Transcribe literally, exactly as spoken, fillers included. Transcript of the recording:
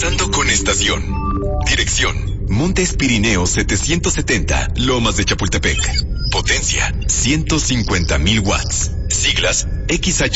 Avanzando con estación. Dirección: Montes Pirineos setecientos setenta, Lomas de Chapultepec. Potencia: ciento cincuenta mil watts. Siglas: X H